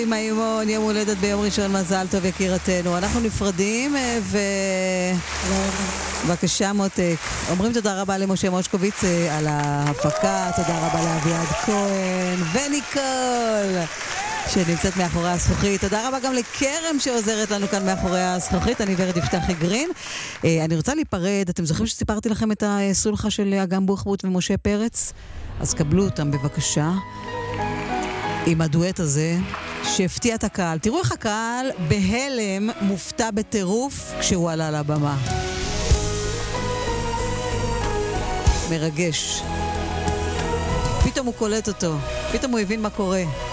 מימון, יום הולדת ביום ראשון, מזל טוב יקירתנו. אנחנו נפרדים בבקשה מותק. אומרים תודה רבה למשה מושקוביץ על ההפקה, תודה רבה לאביעד כהן וניקול שנמצאת מאחורי הזכוכית. תודה רבה גם לקרם שעוזרת לנו כאן מאחורי הזכוכית. אני ורד יפתחי גרין. אני רוצה להיפרד. אתם זוכרים שסיפרתי לכם את הסולחה של אגם בוחבוט ומשה פרץ? אז קבלו אותם בבקשה עם הדואט הזה שהפתיע את הקהל. תראו איך הקהל בהלם מופתע בטירוף כשהוא עלה לבמה. מרגש. פתאום הוא קולט אותו. פתאום הוא הבין מה קורה.